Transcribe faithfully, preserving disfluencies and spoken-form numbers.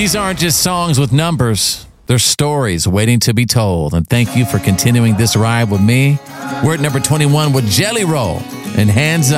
These aren't just songs with numbers. They're stories waiting to be told. And thank you for continuing this ride with me. We're at number twenty-one with Jelly Roll and Hands Up.